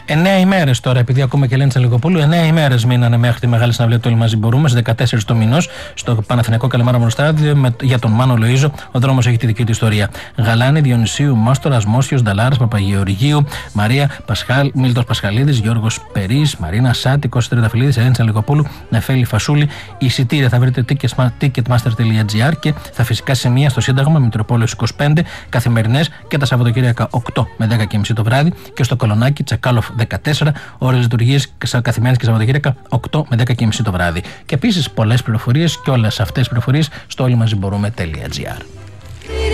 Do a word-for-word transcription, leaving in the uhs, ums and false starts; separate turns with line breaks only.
Εννέα ημέρες τώρα, επειδή ακούμε και Ελένη Τσαλικοπούλου, εννέα ημέρες μείνανε μέχρι τη μεγάλη συναυλία του Όλοι Μαζί Μπορούμε, στις δεκατέσσερις του μηνός, στο Παναθηναϊκό Καλαμάραμονο Στάδιο, για τον Μάνο Λοΐζο. Ο δρόμος έχει τη δική του ιστορία. Γαλάνη, Διονυσίου, Μάστορας, Μόσιος, Νταλάρας, Παπαγεωργίου, Μαρία Πασχάλ, Μίλτος Πασχαλίδης, Γιώργος Περής, Μαρίνα Σάτη, Κώστας Τριανταφυλλίδης, Ελένη Τσαλικοπούλου, Νεφέλη Φασούλη. Εισιτήρια θα βρείτε ticketmaster τελεία gr και θα φυσικά σημεία στο Σύνταγμα, Μητροπόλεως είκοσι πέντε, καθημερινές και τα Σαββατοκύριακα οκτώ με δέκα και μισή το βράδυ, και στο Κολονάκι Τσακάλοφ δεκατέσσερα, ώρες λειτουργίες καθημερινές και Σαββατοκύριακα οκτώ με δέκα και μισή το βράδυ. Και επίσης πολλές πληροφορίες και όλες αυτές τις πληροφορίες στο όλοι μαζί μπορούμε τελεία gr.